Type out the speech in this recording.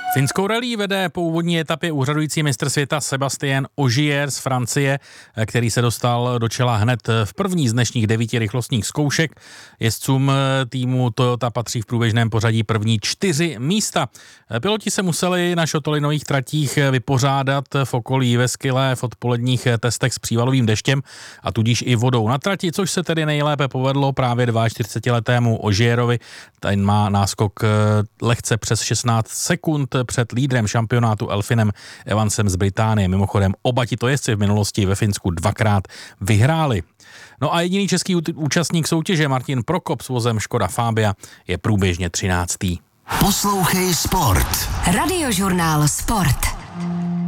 Finskou rallye vede po úvodní etapě úřadující mistr světa Sébastien Ogier z Francie, který se dostal do čela hned v první z dnešních 9 rychlostních zkoušek. Jezdcům týmu Toyota patří v průběžném pořadí první 4 místa. Piloti se museli na šotolinových tratích vypořádat v okolí Jyväskylä v odpoledních testech s přívalovým deštěm a tudíž i vodou na trati, což se tedy nejlépe povedlo právě 42letému Ogierovi. Ten má náskok lehce přes 16 sekund před lídrem šampionátu Elfinem Evansem z Británie. Mimochodem oba tito jezdci v minulosti ve Finsku 2krát vyhráli. No a jediný český účastník soutěže Martin Prokop s vozem Škoda Fabia je průběžně 13. Poslouchej Sport. Radiožurnál Sport.